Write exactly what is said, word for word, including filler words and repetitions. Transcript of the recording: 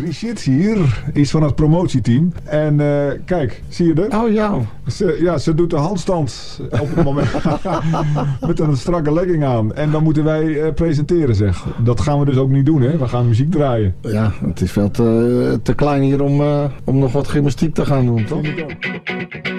Brigitte hier is van het promotieteam. En uh, kijk, zie je dat? Oh ja. Ze, ja, ze doet de handstand op het moment met een strakke legging aan. En dan moeten wij uh, presenteren, zeg. Dat gaan we dus ook niet doen, hè. We gaan muziek draaien. Ja, het is veel te, te klein hier om, uh, om nog wat gymnastiek te gaan doen, toch? Vind ik ook.